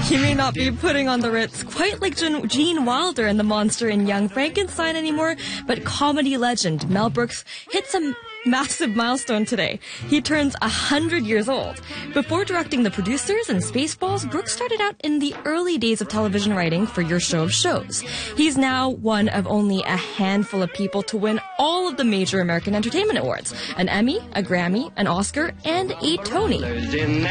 He may not be putting on the Ritz quite like Gene Wilder and the monster in Young Frankenstein anymore, but comedy legend Mel Brooks hits a massive milestone today. He turns 100 years old. Before directing The Producers and Spaceballs, Brooks started out in the early days of television writing for Your Show of Shows. He's now one of only a handful of people to win all of the major American entertainment awards: an Emmy, a Grammy, an Oscar, and a Tony.